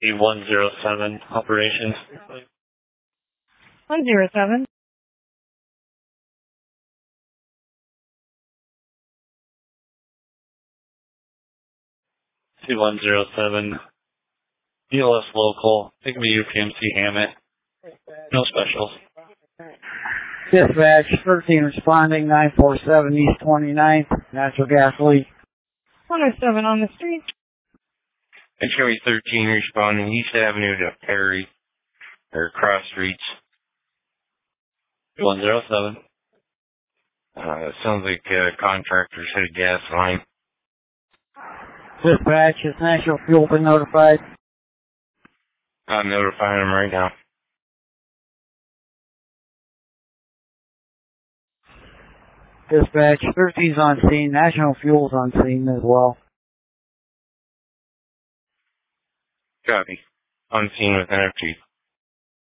107 operations. 107. 2107. ELS local. Think of a UPMC Hammett. No specials. Dispatch 13 responding 947 East 29th. Natural gas leak. 107 on the street. Cherry 13 responding East Avenue to Perry, or Cross Streets. 107. Sounds like contractors hit a gas line. Dispatch, has National Fuel been notified? I'm notifying them right now. Dispatch, 13's on scene. National Fuel's on scene as well. Copy. On scene with NFG.